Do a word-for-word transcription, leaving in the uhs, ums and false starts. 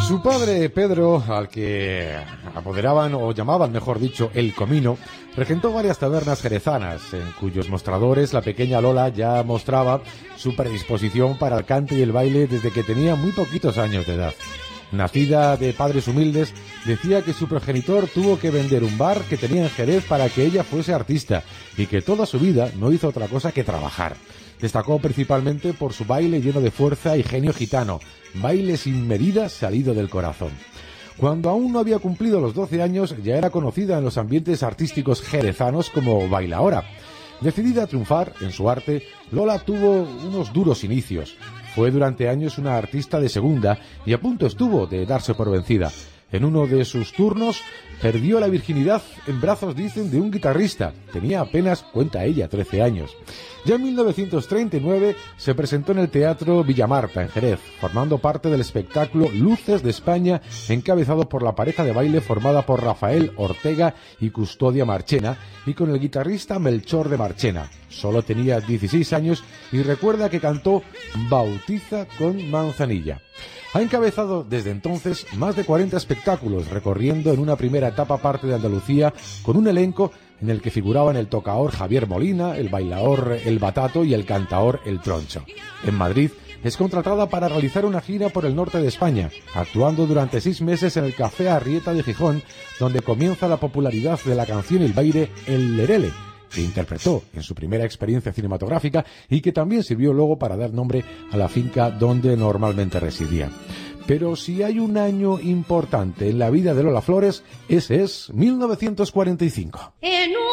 Su padre, Pedro, al que apoderaban o llamaban, mejor dicho, el Comino, regentó varias tabernas jerezanas, en cuyos mostradores la pequeña Lola ya mostraba su predisposición para el cante y el baile desde que tenía muy poquitos años de edad. Nacida de padres humildes, decía que su progenitor tuvo que vender un bar que tenía en Jerez para que ella fuese artista y que toda su vida no hizo otra cosa que trabajar. Destacó principalmente por su baile lleno de fuerza y genio gitano, baile sin medida salido del corazón. Cuando aún no había cumplido los doce años, ya era conocida en los ambientes artísticos jerezanos como bailaora. Decidida a triunfar en su arte, Lola tuvo unos duros inicios. Fue durante años una artista de segunda y a punto estuvo de darse por vencida. En uno de sus turnos perdió la virginidad en brazos, dicen, de un guitarrista. Tenía apenas, cuenta ella, trece años. Ya en mil novecientos treinta y nueve se presentó en el Teatro Villamarta, en Jerez, formando parte del espectáculo Luces de España, encabezado por la pareja de baile formada por Rafael Ortega y Custodia Marchena, y con el guitarrista Melchor de Marchena. Solo tenía dieciséis años y recuerda que cantó Bautiza con Manzanilla. Ha encabezado desde entonces más de cuarenta espectáculos, recorriendo en una primera etapa parte de Andalucía con un elenco en el que figuraban el tocaor Javier Molina, el bailaor El Batato y el cantaor El Troncho. En Madrid es contratada para realizar una gira por el norte de España, actuando durante seis meses en el Café Arrieta de Gijón, donde comienza la popularidad de la canción y el baile El Lerele, que interpretó en su primera experiencia cinematográfica y que también sirvió luego para dar nombre a la finca donde normalmente residía. Pero si hay un año importante en la vida de Lola Flores, ese es mil novecientos cuarenta y cinco.